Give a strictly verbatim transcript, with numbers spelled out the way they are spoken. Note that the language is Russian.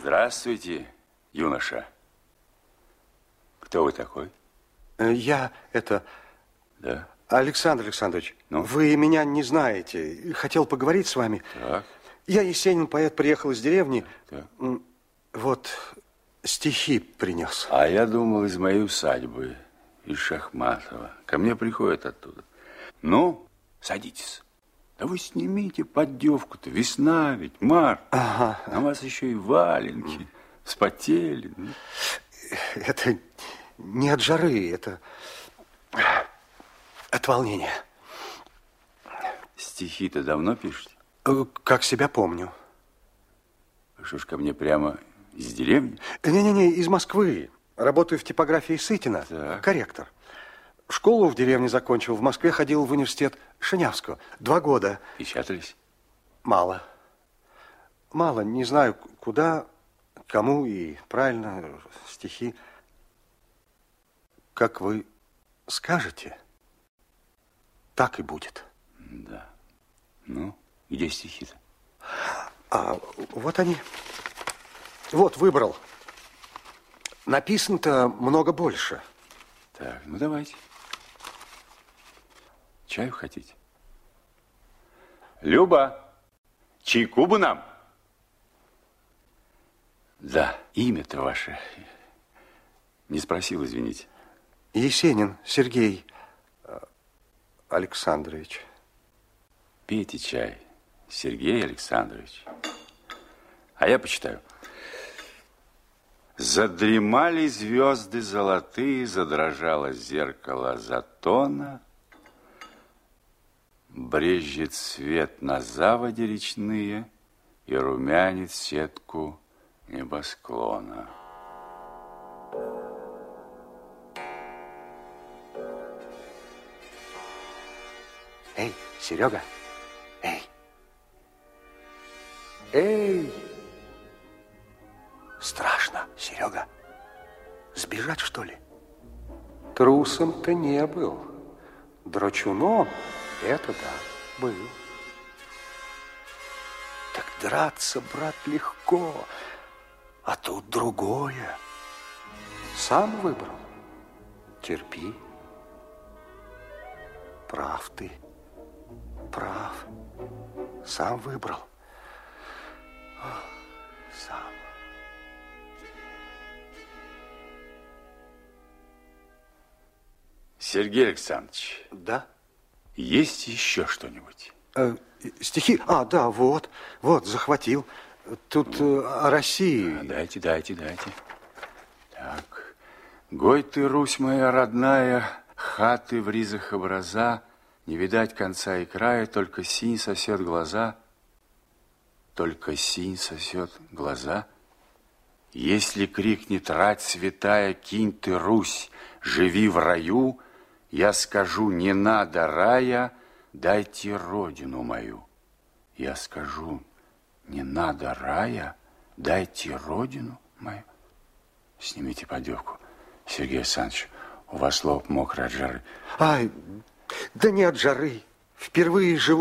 Здравствуйте, юноша. Кто вы такой? Я, это... Да. Александр Александрович, ну? Вы меня не знаете. Хотел поговорить с вами. Так. Я Есенин, поэт, приехал из деревни. Так. Вот стихи принес. А я думал, из моей усадьбы, из Шахматова. Ко мне приходят оттуда. Ну, садитесь. Да вы снимите поддевку-то. Весна ведь, март. Ага. На вас еще и валенки. Вспотели. Это не от жары, это от волнения. Стихи-то давно пишете? Как себя помню. Что ж, ко мне прямо из деревни? Не-не-не, из Москвы. Работаю в типографии Сытина. Так. Корректор. Школу в деревне закончил. В Москве ходил в университет Шинявского. Два года. Печатались? Мало. Мало. Не знаю, куда, кому и правильно стихи. Как вы скажете, так и будет. Да. Ну, где стихи-то? А вот они. Вот, выбрал. Написано-то много больше. Так, ну давайте. Чаю хотите? Люба, чайку бы нам? Да, имя-то ваше. Не спросил, извините. Есенин Сергей Александрович. Пейте чай, Сергей Александрович. А я почитаю. Задремали звезды золотые, задрожало зеркало затона, брезжит свет на заводе речные и румянит сетку небосклона. Эй, Серега, эй, эй, страшно, Серега, сбежать, что ли? Трусом-то не был, драчуном это да, был. Так драться, брат, легко, а тут другое. Сам выбрал, терпи. Прав ты. Прав. Сам выбрал. Сам. Сергей Александрович. Да? Есть еще что-нибудь? Э, стихи? А, да, вот. Вот, захватил. Тут э, о России. А, дайте, дайте, дайте. Так. Гой ты, Русь моя родная, хаты в ризах образа, не видать конца и края, только синь сосет глаза, только синь сосет глаза. Если крикнет рать святая, кинь ты, Русь, живи в раю, я скажу, не надо рая, дайте родину мою. Я скажу, не надо рая, дайте родину мою. Снимите поддевку, Сергей Александрович, у вас лоб мокрый от жары. Ай, да не от жары. Впервые живу.